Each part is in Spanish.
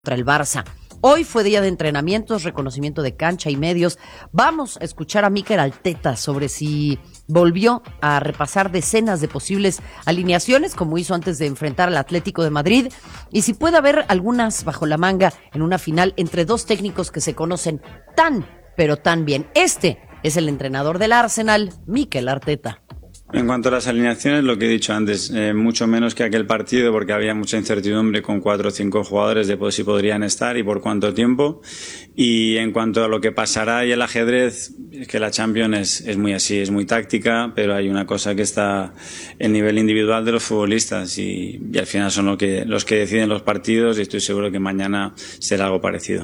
contra el Barça. Hoy fue día de entrenamientos, reconocimiento de cancha y medios. Vamos a escuchar a Mikel Arteta sobre si volvió a repasar decenas de posibles alineaciones, como hizo antes de enfrentar al Atlético de Madrid, y si puede haber algunas bajo la manga en una final entre dos técnicos que se conocen tan, pero tan bien. Este es el entrenador del Arsenal, Mikel Arteta. En cuanto a las alineaciones, lo que he dicho antes, mucho menos que aquel partido, porque había mucha incertidumbre con 4 o 5 jugadores de si podrían estar y por cuánto tiempo. Y en cuanto a lo que pasará y el ajedrez, es que la Champions es muy así, es muy táctica, pero hay una cosa que está el nivel individual de los futbolistas y al final son los que deciden los partidos, y estoy seguro que mañana será algo parecido.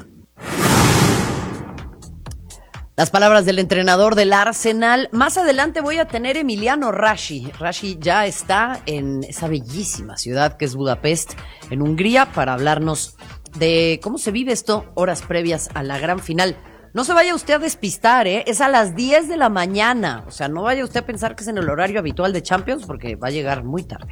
Las palabras del entrenador del Arsenal. Más adelante voy a tener Emiliano Rashi. Rashi ya está en esa bellísima ciudad que es Budapest, en Hungría, para hablarnos de cómo se vive esto horas previas a la gran final. No se vaya usted a despistar, es a las 10 de la mañana. O sea, no vaya usted a pensar que es en el horario habitual de Champions, porque va a llegar muy tarde.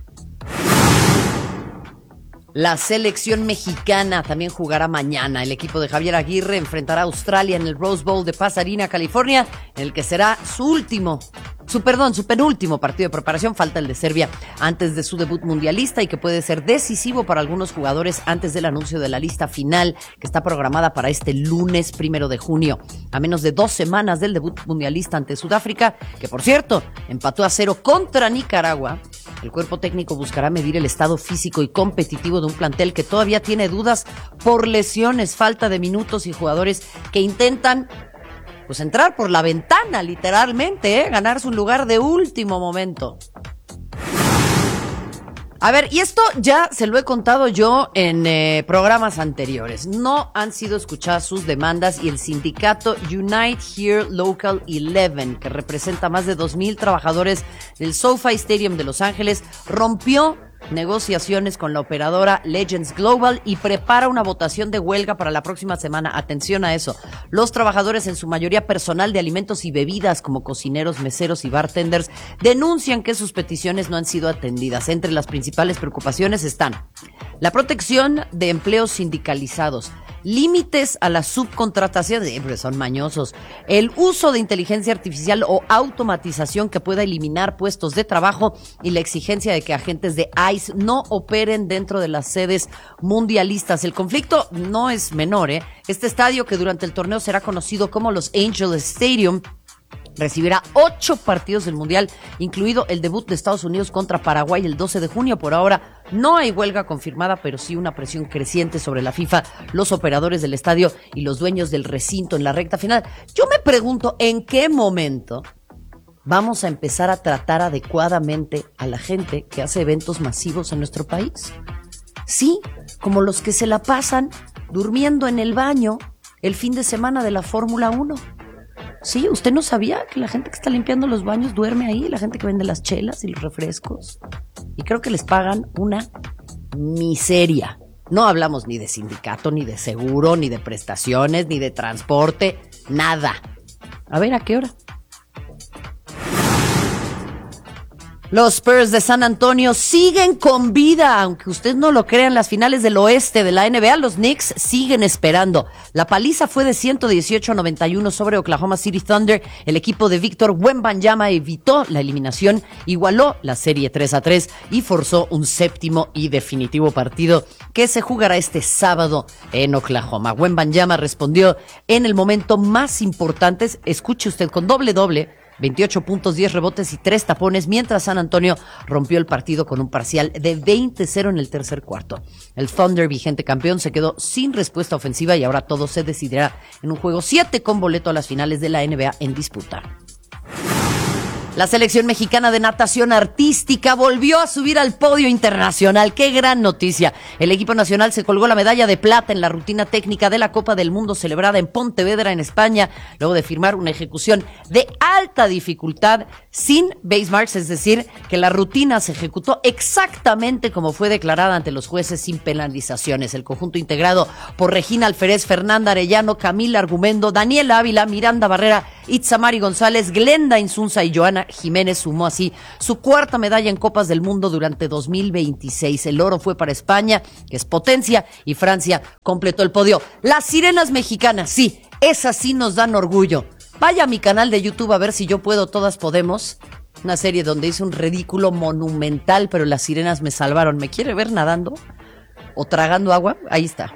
La selección mexicana también jugará mañana. El equipo de Javier Aguirre enfrentará a Australia en el Rose Bowl de Pasadena, California, en el que será su penúltimo partido de preparación. Falta el de Serbia antes de su debut mundialista y que puede ser decisivo para algunos jugadores antes del anuncio de la lista final, que está programada para este lunes 1 de junio. A menos de 2 semanas del debut mundialista ante Sudáfrica, que por cierto, empató a 0 contra Nicaragua. El cuerpo técnico buscará medir el estado físico y competitivo de un plantel que todavía tiene dudas por lesiones, falta de minutos y jugadores que intentan entrar por la ventana, literalmente, ganarse un lugar de último momento. A ver, y esto ya se lo he contado yo en programas anteriores. No han sido escuchadas sus demandas y el sindicato Unite Here Local 11, que representa más de 2,000 trabajadores del SoFi Stadium de Los Ángeles, rompió negociaciones con la operadora Legends Global y prepara una votación de huelga para la próxima semana. Atención a eso. Los trabajadores, en su mayoría personal de alimentos y bebidas, como cocineros, meseros y bartenders, denuncian que sus peticiones no han sido atendidas. Entre las principales preocupaciones están la protección de empleos sindicalizados, límites a la subcontratación, siempre son mañosos, el uso de inteligencia artificial o automatización que pueda eliminar puestos de trabajo y la exigencia de que agentes de ICE no operen dentro de las sedes mundialistas. El conflicto no es menor, Este estadio, que durante el torneo será conocido como los Angels Stadium, recibirá 8 partidos del Mundial, incluido el debut de Estados Unidos contra Paraguay el 12 de junio. Por ahora no hay huelga confirmada, pero sí una presión creciente sobre la FIFA, los operadores del estadio y los dueños del recinto en la recta final. Yo me pregunto, ¿en qué momento vamos a empezar a tratar adecuadamente a la gente que hace eventos masivos en nuestro país? Sí, como los que se la pasan durmiendo en el baño el fin de semana de la Fórmula 1. Sí, ¿usted no sabía que la gente que está limpiando los baños duerme ahí? La gente que vende las chelas y los refrescos. Y creo que les pagan una miseria. No hablamos ni de sindicato, ni de seguro, ni de prestaciones, ni de transporte, nada. A ver, ¿a qué hora? Los Spurs de San Antonio siguen con vida, aunque usted no lo crea. En las finales del oeste de la NBA, los Knicks siguen esperando. La paliza fue de 118-91 sobre Oklahoma City Thunder. El equipo de Víctor Wembanyama evitó la eliminación, igualó la serie 3-3 y forzó un séptimo y definitivo partido que se jugará este sábado en Oklahoma. Wembanyama respondió en el momento más importante. Escuche usted, con doble, 28 puntos, 10 rebotes y 3 tapones, mientras San Antonio rompió el partido con un parcial de 20-0 en el tercer cuarto. El Thunder, vigente campeón, se quedó sin respuesta ofensiva y ahora todo se decidirá en un juego 7 con boleto a las finales de la NBA en disputa. La selección mexicana de natación artística volvió a subir al podio internacional. ¡Qué gran noticia! El equipo nacional se colgó la medalla de plata en la rutina técnica de la Copa del Mundo celebrada en Pontevedra, en España, luego de firmar una ejecución de alta dificultad sin base marks, es decir, que la rutina se ejecutó exactamente como fue declarada ante los jueces, sin penalizaciones. El conjunto, integrado por Regina Alferez, Fernanda Arellano, Camila Argumendo, Daniela Ávila, Miranda Barrera, Itzamari González, Glenda Insunza y Joana Susana Jiménez sumó así su cuarta medalla en Copas del Mundo durante 2026. El oro fue para España, que es potencia, y Francia completó el podio. Las sirenas mexicanas, sí, esas sí nos dan orgullo. Vaya a mi canal de YouTube a ver si yo puedo, todas podemos. Una serie donde hice un ridículo monumental, pero las sirenas me salvaron. ¿Me quiere ver nadando o tragando agua? Ahí está.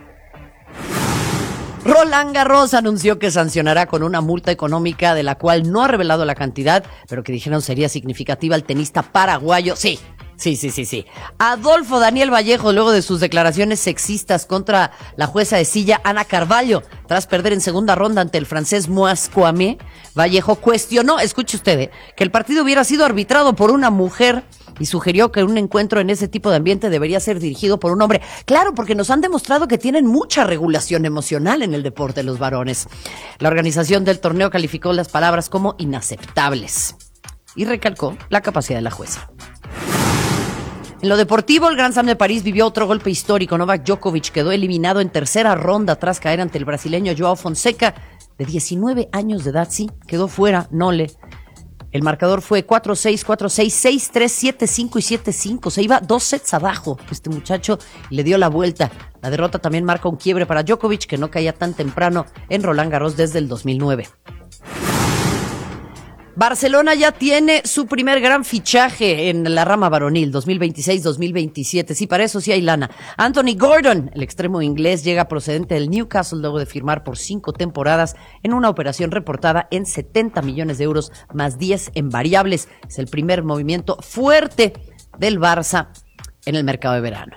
Roland Garros anunció que sancionará con una multa económica de la cual no ha revelado la cantidad, pero que dijeron sería significativa al tenista paraguayo. Sí. Adolfo Daniel Vallejo, luego de sus declaraciones sexistas contra la jueza de silla Ana Carvalho, tras perder en segunda ronda ante el francés Moaz Kouamé, Vallejo cuestionó, escuche usted, que el partido hubiera sido arbitrado por una mujer y sugirió que un encuentro en ese tipo de ambiente debería ser dirigido por un hombre. Claro, porque nos han demostrado que tienen mucha regulación emocional en el deporte los varones. La organización del torneo calificó las palabras como inaceptables y recalcó la capacidad de la jueza. En lo deportivo, el Grand Slam de París vivió otro golpe histórico. Novak Djokovic quedó eliminado en tercera ronda tras caer ante el brasileño Joao Fonseca, de 19 años de edad. Sí, quedó fuera, El marcador fue 4-6, 4-6, 6-3, 7-5 y 7-5. Se iba 2 sets abajo. Este muchacho le dio la vuelta. La derrota también marca un quiebre para Djokovic, que no caía tan temprano en Roland Garros desde el 2009. Barcelona ya tiene su primer gran fichaje en la rama varonil, 2026-2027. Sí, para eso sí hay lana. Anthony Gordon, el extremo inglés, llega procedente del Newcastle luego de firmar por 5 temporadas en una operación reportada en 70 millones de euros más 10 en variables. Es el primer movimiento fuerte del Barça en el mercado de verano.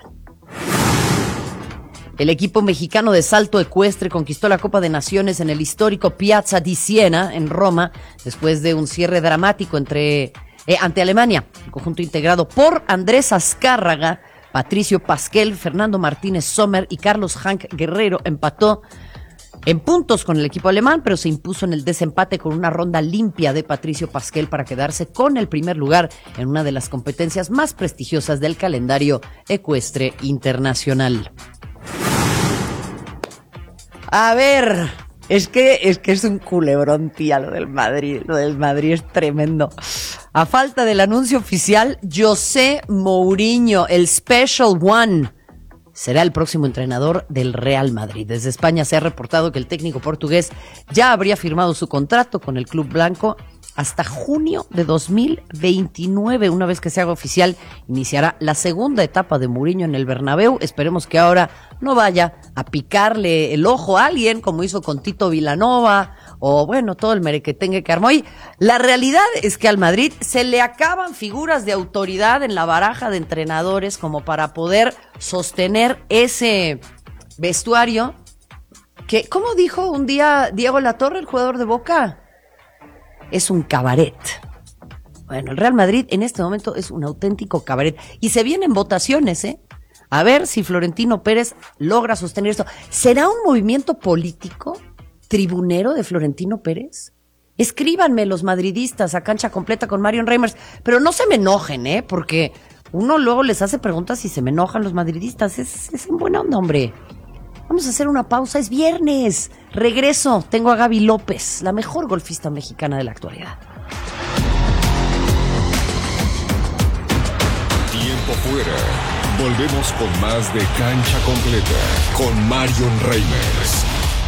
El equipo mexicano de salto ecuestre conquistó la Copa de Naciones en el histórico Piazza di Siena, en Roma, después de un cierre dramático ante Alemania. El conjunto integrado por Andrés Azcárraga, Patricio Pasquel, Fernando Martínez Sommer y Carlos Hank Guerrero empató en puntos con el equipo alemán, pero se impuso en el desempate con una ronda limpia de Patricio Pasquel para quedarse con el primer lugar en una de las competencias más prestigiosas del calendario ecuestre internacional. A ver, es que es un culebrón, tía, lo del Madrid. Lo del Madrid es tremendo. A falta del anuncio oficial, José Mourinho, el Special One, será el próximo entrenador del Real Madrid. Desde España se ha reportado que el técnico portugués ya habría firmado su contrato con el club blanco hasta junio de 2029. Una vez que se haga oficial, iniciará la segunda etapa de Mourinho en el Bernabéu. Esperemos que ahora no vaya a picarle el ojo a alguien, como hizo con Tito Vilanova, o bueno, todo el merequetengue que armó. Y la realidad es que al Madrid se le acaban figuras de autoridad en la baraja de entrenadores como para poder sostener ese vestuario que, ¿cómo dijo un día Diego Latorre, el jugador de Boca? Es un cabaret. Bueno, el Real Madrid en este momento es un auténtico cabaret. Y se vienen votaciones, A ver si Florentino Pérez logra sostener esto. ¿Será un movimiento político tribunero de Florentino Pérez? Escríbanme los madridistas a Cancha Completa con Marion Reimers. Pero no se me enojen, porque uno luego les hace preguntas y se me enojan los madridistas. Es en buena onda, hombre. Vamos a hacer una pausa, es viernes. Regreso, tengo a Gaby López, la mejor golfista mexicana de la actualidad. Tiempo fuera. Volvemos con más de Cancha Completa con Marion Reimers.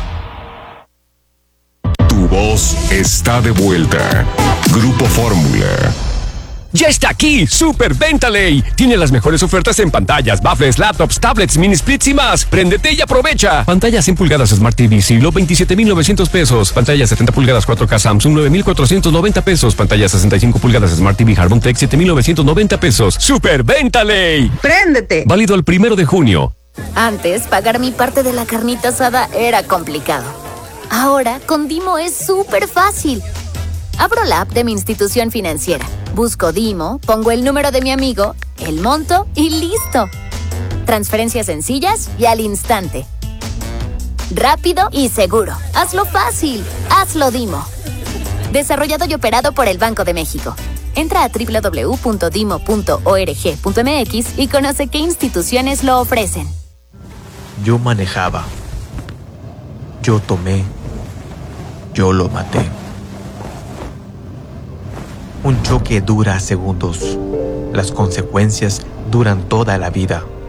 Tu voz está de vuelta. Grupo Fórmula. ¡Ya está aquí! ¡Super Ventaley! Tiene las mejores ofertas en pantallas, baffles, laptops, tablets, mini splits y más. ¡Préndete y aprovecha! Pantalla 100 pulgadas Smart TV Siglo, 27,900 pesos. Pantalla 70 pulgadas 4K Samsung, 9,490 pesos. Pantalla 65 pulgadas Smart TV Harmon Tech, 7,990 pesos. ¡Super Ventaley! ¡Préndete! Válido el 1 de junio. Antes, pagar mi parte de la carnita asada era complicado. Ahora, con Dimo es súper fácil. Abro la app de mi institución financiera, busco Dimo, pongo el número de mi amigo, el monto y listo. Transferencias sencillas y al instante. Rápido y seguro. Hazlo fácil. Hazlo Dimo. Desarrollado y operado por el Banco de México. Entra a www.dimo.org.mx y conoce qué instituciones lo ofrecen. Yo manejaba. Yo tomé. Yo lo maté. Un choque dura segundos. Las consecuencias duran toda la vida.